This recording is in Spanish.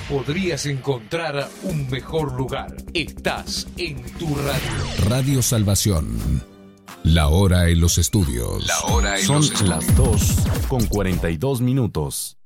podrías encontrar un mejor lugar. Estás en tu radio. Radio Salvación. La hora en los estudios. Son las 2:42 minutos.